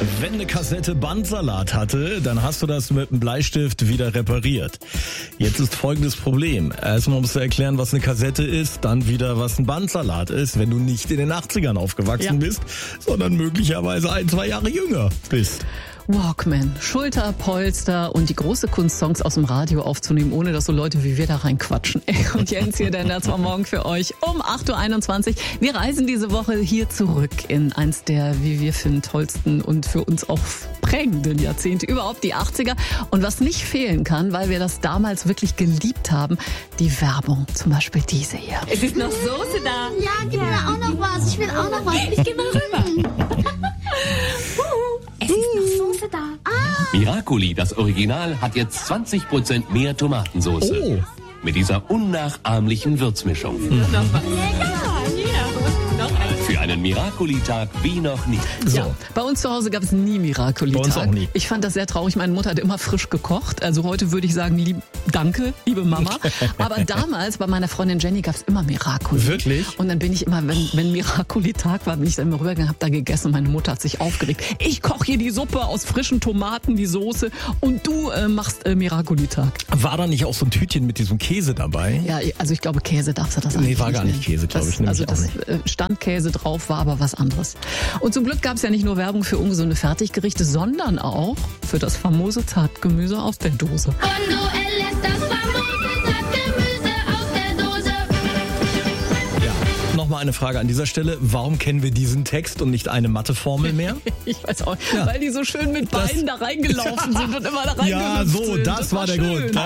Wenn eine Kassette Bandsalat hatte, dann hast du das mit einem Bleistift wieder repariert. Jetzt ist folgendes Problem. Erstmal musst du erklären, was eine Kassette ist, dann wieder, was ein Bandsalat ist, wenn du nicht in den 80ern aufgewachsen bist, sondern möglicherweise 1-2 Jahre jünger bist. Walkman, Schulterpolster und die große Kunst, Songs aus dem Radio aufzunehmen, ohne dass so Leute wie wir da reinquatschen. Und Jens hier, der Nerds vom Morgen für euch um 8.21 Uhr. Wir reisen diese Woche hier zurück in eins der, wie wir finden, tollsten und für uns auch prägenden Jahrzehnte, überhaupt die 80er. Und was nicht fehlen kann, weil wir das damals wirklich geliebt haben, die Werbung, zum Beispiel diese hier. Es ist noch Soße da. Ja, gib mir auch noch was. Ich will auch noch was. Ich geh mal rüber. Es ist noch Soße da. Miracoli, das Original, hat jetzt 20% mehr Tomatensauce. Oh. Mit dieser unnachahmlichen Würzmischung. Für einen Miracoli-Tag wie noch nie. So. Ja, bei uns zu Hause gab es nie Miracoli-Tag. Bei uns auch nie. Ich fand das sehr traurig. Meine Mutter hat immer frisch gekocht. Also heute würde ich sagen, danke, liebe Mama. Aber damals bei meiner Freundin Jenny gab es immer Miracoli. Wirklich? Und dann bin ich immer, wenn Miracoli-Tag war, bin ich dann immer rübergegangen, habe da gegessen und meine Mutter hat sich aufgeregt. Ich koche hier die Suppe aus frischen Tomaten, die Soße und du machst Miracoli-Tag. War da nicht auch so ein Tütchen mit diesem Käse dabei? Ja, also ich glaube, Käse darfst du das eigentlich Nee, war gar nicht nennen. Käse, glaube ich. Also nämlich das auch nicht. stand Käse drauf, war aber was anderes. Und zum Glück gab es ja nicht nur Werbung für ungesunde Fertiggerichte, sondern auch für das famose Zartgemüse aus der Dose. Bonduelle ist das famose Zartgemüse aus der Dose. Ja. Nochmal eine Frage an dieser Stelle. Warum kennen wir diesen Text und nicht eine Matheformel mehr? Ich weiß auch, weil die so schön mit Beinen da reingelaufen sind und immer da reingehüpft Ja, so, sind. das war der Grund.